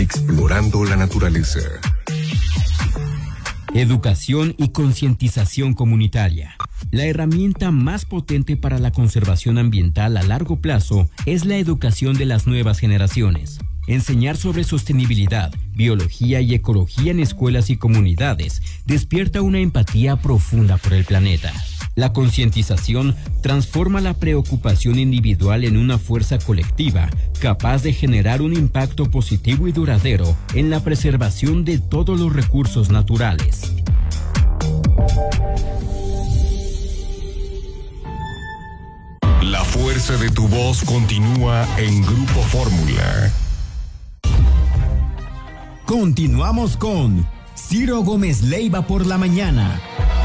explorando la naturaleza. Educación y concientización comunitaria. La herramienta más potente para la conservación ambiental a largo plazo es la educación de las nuevas generaciones. Enseñar sobre sostenibilidad, biología y ecología en escuelas y comunidades despierta una empatía profunda por el planeta. La concientización transforma la preocupación individual en una fuerza colectiva capaz de generar un impacto positivo y duradero en la preservación de todos los recursos naturales. La fuerza de tu voz continúa en Grupo Fórmula. Continuamos con Ciro Gómez Leiva por la mañana.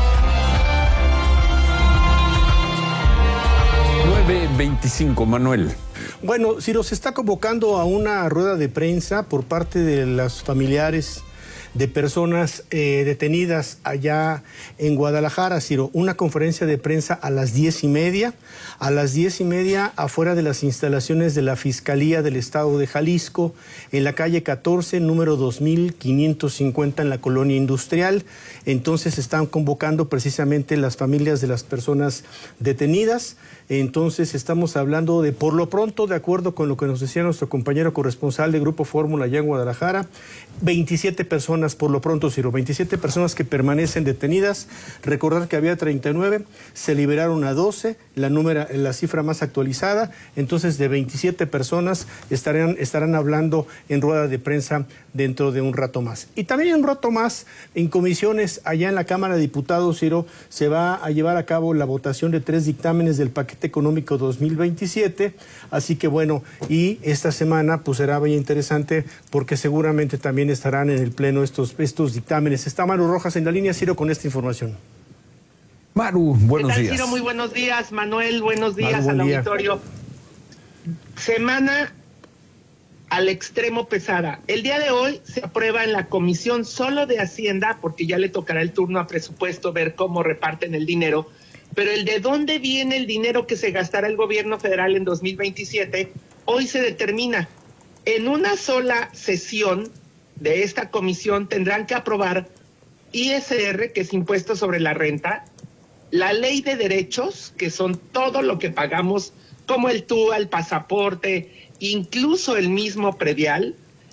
9:25, Manuel. Bueno, Ciro, se está convocando a una rueda de prensa por parte de los familiares de personas detenidas allá en Guadalajara, Ciro. Una conferencia de prensa a las 10:30. A las 10:30, afuera de las instalaciones de la Fiscalía del Estado de Jalisco, en la calle 14, número 2550, en la Colonia Industrial. Entonces están convocando precisamente las familias de las personas detenidas. Entonces estamos hablando de, por lo pronto, de acuerdo con lo que nos decía nuestro compañero corresponsal de Grupo Fórmula allá en Guadalajara, 27 personas por lo pronto, Ciro, 27 personas que permanecen detenidas. Recordar que había 39, se liberaron a 12, la cifra más actualizada. Entonces, de 27 personas estarán hablando en rueda de prensa dentro de un rato más. Y también un rato más, en comisiones allá en la Cámara de Diputados, Ciro, se va a llevar a cabo la votación de 3 dictámenes del paquete económico 2027, así que bueno, y esta semana pues será bien interesante porque seguramente también estarán en el pleno estos dictámenes. Está Maru Rojas en la línea, Ciro, con esta información. Maru, buenos días. Ciro, muy buenos días. Manuel, buenos días Maru, al buen día. auditorio. Semana al extremo pesada. El día de hoy se aprueba en la Comisión solo de Hacienda, porque ya le tocará el turno a presupuesto ver cómo reparten el dinero, pero el de dónde viene el dinero que se gastará el gobierno federal en 2027, hoy se determina. En una sola sesión de esta comisión tendrán que aprobar ISR, que es impuesto sobre la renta, la ley de derechos, que son todo lo que pagamos, como el TUA, el pasaporte, incluso el mismo predial,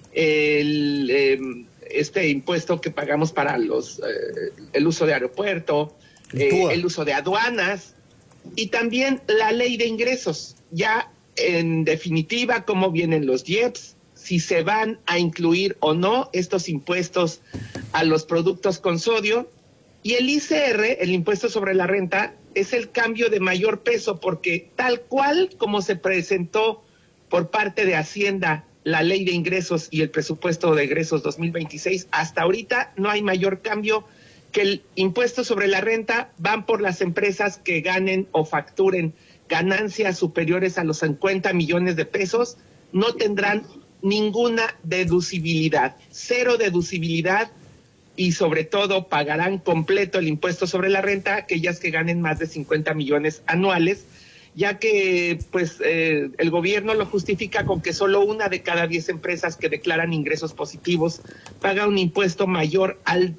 este impuesto que pagamos para el uso de aeropuerto, el uso de aduanas, y también la ley de ingresos. Ya en definitiva, cómo vienen los IEPS, si se van a incluir o no estos impuestos a los productos con sodio. Y el ICR, el impuesto sobre la renta, es el cambio de mayor peso, porque tal cual como se presentó por parte de Hacienda la ley de ingresos y el presupuesto de egresos 2026, hasta ahorita no hay mayor cambio que el impuesto sobre la renta van por las empresas que ganen o facturen ganancias superiores a los 50 millones de pesos, no tendrán ninguna deducibilidad, cero deducibilidad, y sobre todo pagarán completo el impuesto sobre la renta aquellas que ganen más de 50 millones anuales, ya que pues el gobierno lo justifica con que solo 1 de cada 10 empresas que declaran ingresos positivos paga un impuesto mayor al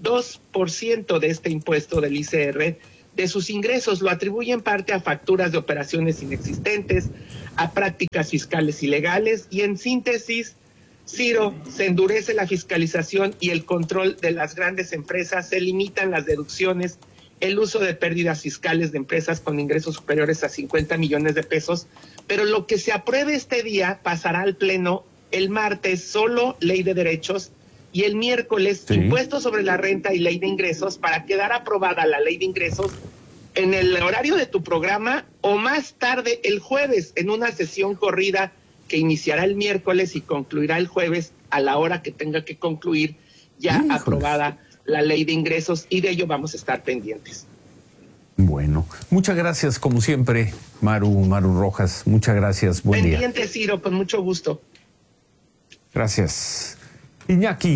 2% de este impuesto del ICR de sus ingresos. Lo atribuye en parte a facturas de operaciones inexistentes, a prácticas fiscales ilegales y, en síntesis, Ciro, se endurece la fiscalización y el control de las grandes empresas, se limitan las deducciones, el uso de pérdidas fiscales de empresas con ingresos superiores a 50 millones de pesos, pero lo que se apruebe este día pasará al Pleno el martes, solo ley de derechos, y el miércoles impuesto sobre la renta y ley de ingresos, para quedar aprobada la ley de ingresos en el horario de tu programa o más tarde el jueves en una sesión corrida que iniciará el miércoles y concluirá el jueves a la hora que tenga que concluir, ya aprobada la ley de ingresos, y de ello vamos a estar pendientes. Bueno, muchas gracias como siempre, Maru Rojas, muchas gracias, buen día. Pendiente, Ciro, con mucho gusto. Gracias. Iñaki,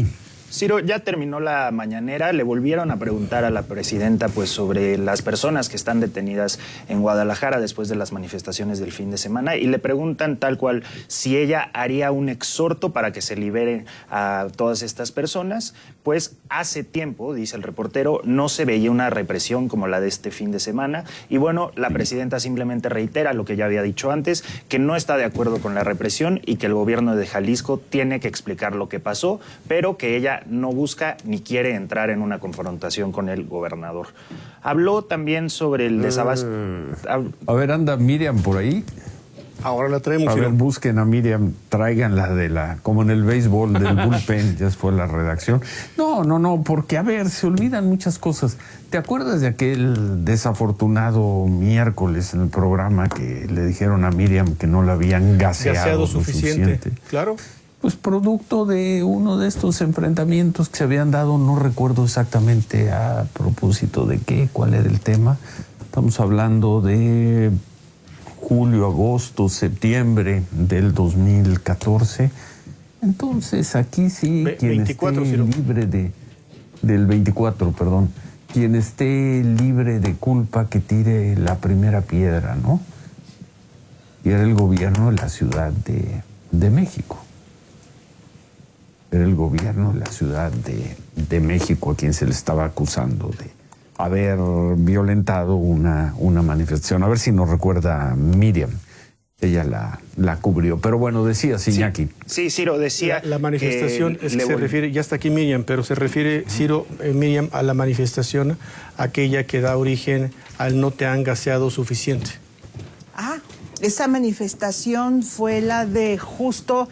Ciro, ya terminó la mañanera, le volvieron a preguntar a la presidenta pues sobre las personas que están detenidas en Guadalajara después de las manifestaciones del fin de semana y le preguntan tal cual si ella haría un exhorto para que se liberen a todas estas personas. Pues hace tiempo, dice el reportero, no se veía una represión como la de este fin de semana y bueno, la presidenta simplemente reitera lo que ya había dicho antes, que no está de acuerdo con la represión y que el gobierno de Jalisco tiene que explicar lo que pasó, pero que ella no busca ni quiere entrar en una confrontación con el gobernador. Habló también sobre el desabasto. A ver, anda Miriam por ahí. Ahora la traemos. A ver, busquen a Miriam, tráiganla como en el béisbol del bullpen, ya fue la redacción. No, porque a ver, se olvidan muchas cosas. ¿Te acuerdas de aquel desafortunado miércoles en el programa que le dijeron a Miriam que no la habían gaseado suficiente? Claro. Pues producto de uno de estos enfrentamientos que se habían dado, no recuerdo exactamente a propósito de qué, cuál era el tema. Estamos hablando de julio, agosto, septiembre del 2014. Entonces, aquí sí, quien 24, esté libre del 24, perdón, quien esté libre de culpa que tire la primera piedra, ¿no? Y era el gobierno de la Ciudad de México. Era el gobierno de la Ciudad de México a quien se le estaba acusando de haber violentado una manifestación. A ver si nos recuerda Miriam. Ella la cubrió. Pero bueno, decía Iñaki. Sí, Ciro, decía... La manifestación se refiere, ya está aquí Miriam, pero se refiere, Ciro, Miriam, a la manifestación, aquella que da origen al no te han gaseado suficiente. Ah, esa manifestación fue la de justo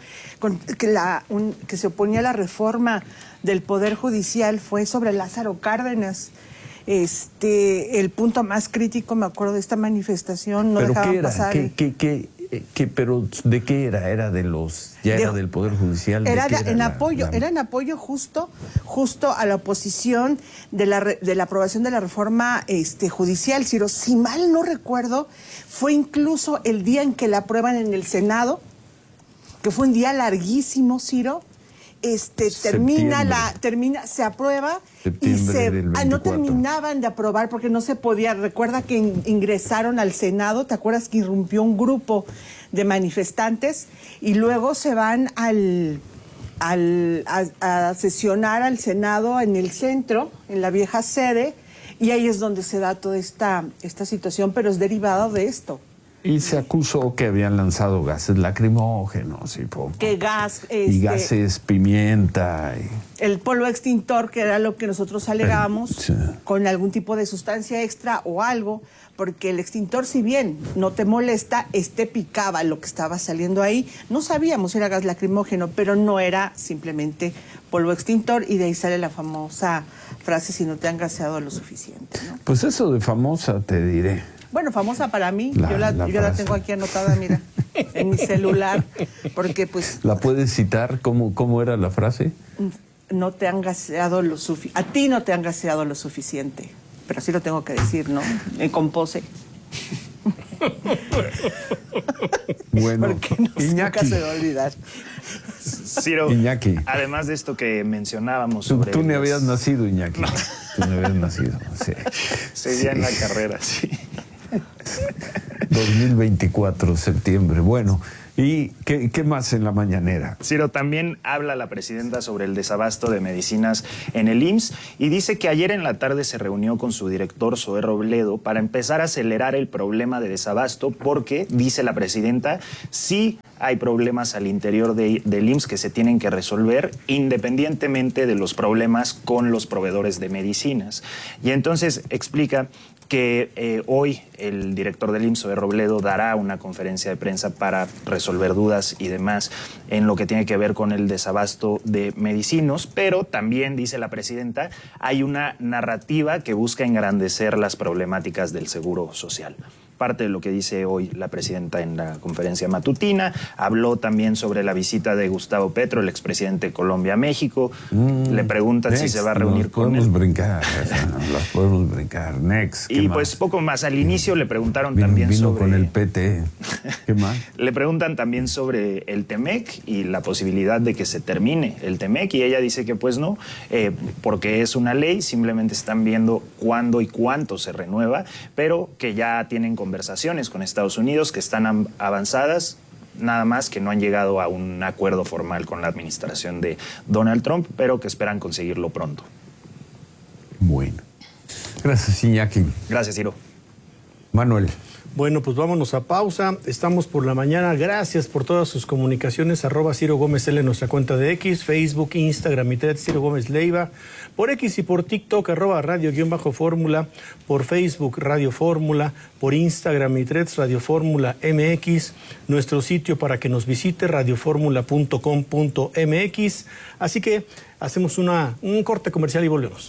que se oponía a la reforma del Poder Judicial, fue sobre Lázaro Cárdenas. El punto más crítico, me acuerdo de esta manifestación, no dejaban pasar. Pero ¿de qué era? ¿Era de los era del Poder Judicial? Era en apoyo justo a la oposición de la aprobación de la reforma judicial, Ciro. Si mal no recuerdo, fue incluso el día en que la aprueban en el Senado, que fue un día larguísimo, Ciro. Se aprueba y no terminaban de aprobar porque no se podía. Recuerda que ingresaron al Senado, ¿te acuerdas que irrumpió un grupo de manifestantes y luego se van a sesionar al Senado en el centro, en la vieja sede, y ahí es donde se da toda esta situación, pero es derivado de esto. Y se acusó que habían lanzado gases lacrimógenos y y gases pimienta. El polvo extintor, que era lo que nosotros alegábamos, con algún tipo de sustancia extra o algo, porque el extintor, si bien no te molesta, picaba lo que estaba saliendo ahí. No sabíamos si era gas lacrimógeno, pero no era simplemente polvo extintor, y de ahí sale la famosa frase, si no te han gaseado lo suficiente, ¿no? Pues eso de famosa te diré. Bueno, famosa para mí, yo la tengo aquí anotada, mira, en mi celular, porque pues... ¿La puedes citar? ¿Cómo era la frase? No te han gaseado lo suficiente, a ti no te han gaseado lo suficiente, pero así lo tengo que decir, ¿no? Con pose. Bueno, porque nunca se va a olvidar. Ciro, Iñaki, además de esto que mencionábamos sobre... Tú ni habías nacido, Iñaki. No. Tú ni habías nacido, sí. Seguía en la carrera, sí. 2024, septiembre. Bueno, ¿y qué más en la mañanera? Ciro, también habla la presidenta sobre el desabasto de medicinas en el IMSS y dice que ayer en la tarde se reunió con su director, Zoé Robledo, para empezar a acelerar el problema de desabasto porque, dice la presidenta, sí hay problemas al interior del IMSS que se tienen que resolver independientemente de los problemas con los proveedores de medicinas. Y entonces explica que hoy el director del IMSS, Zoé Robledo, dará una conferencia de prensa para resolver dudas y demás en lo que tiene que ver con el desabasto de medicinos, pero también, dice la presidenta, hay una narrativa que busca engrandecer las problemáticas del seguro social. parte de lo que dice hoy la presidenta en la conferencia matutina. Habló también sobre la visita de Gustavo Petro, el expresidente de Colombia, a México. Le preguntan si se va a reunir con él. Las podemos brincar. Next. Y pues poco más. Al inicio le preguntaron también sobre... con el PT. ¿Qué más? Le preguntan también sobre el TEMEC y la posibilidad de que se termine el TEMEC, y ella dice que pues no, porque es una ley, simplemente están viendo cuándo y cuánto se renueva, pero que ya tienen conversaciones con Estados Unidos, que están avanzadas, nada más que no han llegado a un acuerdo formal con la administración de Donald Trump, pero que esperan conseguirlo pronto. Bueno. Gracias, Iñaki. Gracias, Ciro. Manuel. Bueno, pues vámonos a pausa. Estamos por la mañana. Gracias por todas sus comunicaciones. @Ciro Gómez L en nuestra cuenta de X, Facebook, Instagram y Threads, Ciro Gómez Leiva. Por X y por TikTok, @radio_fórmula. Por Facebook, Radio Fórmula. Por Instagram y Threads, Radio Fórmula MX. Nuestro sitio para que nos visite, radioformula.com.mx. Así que hacemos un corte comercial y volvemos.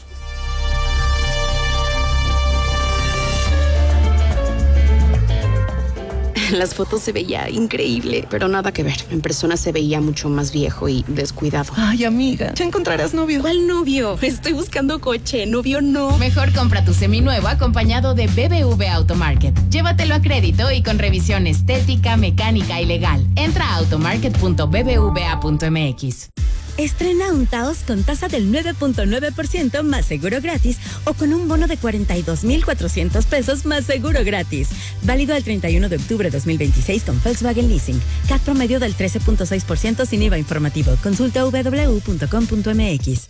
En las fotos se veía increíble, pero nada que ver. En persona se veía mucho más viejo y descuidado. Ay, amiga, ya encontrarás novio. ¿Cuál novio? Estoy buscando coche, novio no. Mejor compra tu seminuevo acompañado de BBVA Automarket. Llévatelo a crédito y con revisión estética, mecánica y legal. Entra a automarket.bbva.mx. Estrena untados con tasa del 9.9% más seguro gratis o con un bono de 42,400 pesos más seguro gratis. Válido al 31 de octubre de 2026 con Volkswagen Leasing. CAT promedio del 13.6% sin IVA informativo. Consulta www.com.mx.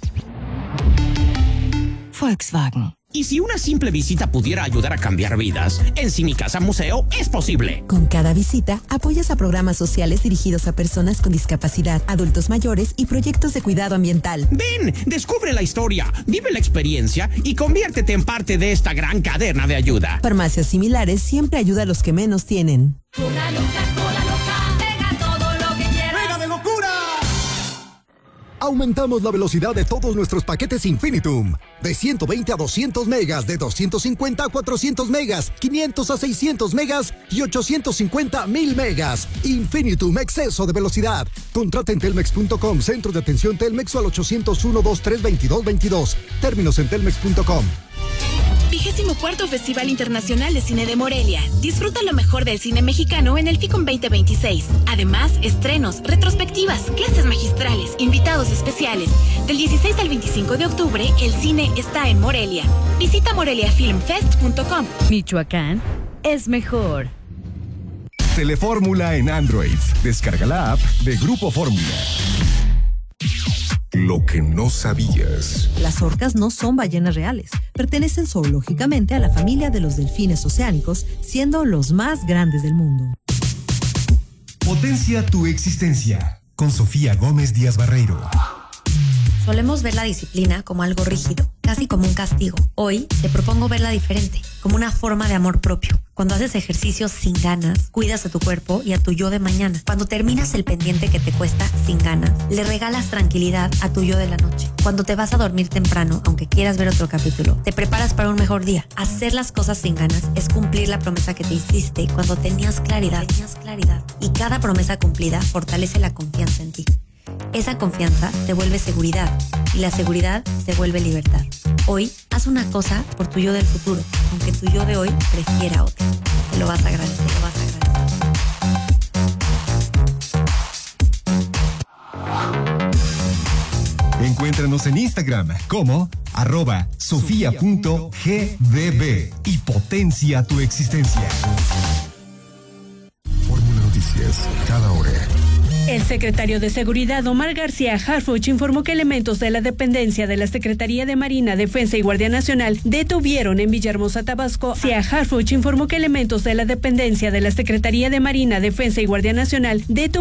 Volkswagen. Y si una simple visita pudiera ayudar a cambiar vidas, en Cinicasa Museo es posible. Con cada visita, apoyas a programas sociales dirigidos a personas con discapacidad, adultos mayores y proyectos de cuidado ambiental. Ven, descubre la historia, vive la experiencia y conviértete en parte de esta gran cadena de ayuda. Farmacias similares siempre ayuda a los que menos tienen. Cola loca, pega todo lo que quieras. ¡Pega de locura! Aumentamos la velocidad de todos nuestros paquetes Infinitum. De 120 a 200 megas, de 250 a 400 megas, 500 a 600 megas y 850 a 1000 megas. Infinitum, exceso de velocidad. Contrata en telmex.com, centro de atención Telmex o al 801-2322-22. Términos en telmex.com. 24º Festival Internacional de Cine de Morelia. Disfruta lo mejor del cine mexicano en el FICOM 2026. Además, estrenos, retrospectivas, clases magistrales, invitados especiales. Del 16 al 25 de octubre, el cine está en Morelia. Visita moreliafilmfest.com. Michoacán es mejor. Telefórmula en Android. Descarga la app de Grupo Fórmula. Lo que no sabías. Las orcas no son ballenas reales. Pertenecen zoológicamente a la familia de los delfines oceánicos, siendo los más grandes del mundo. Potencia tu existencia. Con Sofía Gómez Díaz Barreiro. Solemos ver la disciplina como algo rígido, casi como un castigo. Hoy te propongo verla diferente, como una forma de amor propio. Cuando haces ejercicios sin ganas, cuidas a tu cuerpo y a tu yo de mañana. Cuando terminas el pendiente que te cuesta sin ganas, le regalas tranquilidad a tu yo de la noche. Cuando te vas a dormir temprano, aunque quieras ver otro capítulo, te preparas para un mejor día. Hacer las cosas sin ganas es cumplir la promesa que te hiciste cuando tenías claridad. Y cada promesa cumplida fortalece la confianza en ti. Esa confianza te vuelve seguridad y la seguridad se vuelve libertad. Hoy, haz una cosa por tu yo del futuro, aunque tu yo de hoy prefiera otra. Te lo vas a agradecer, Encuéntranos en Instagram como @sofia.gdb y potencia tu existencia. Fórmula Noticias, cada hora. El secretario de Seguridad, Omar García Harfuch, informó que elementos de la dependencia de la Secretaría de Marina, Defensa y Guardia Nacional detuvieron en Villahermosa, Tabasco. García Harfuch informó que elementos de la dependencia de la Secretaría de Marina, Defensa y Guardia Nacional detuvieron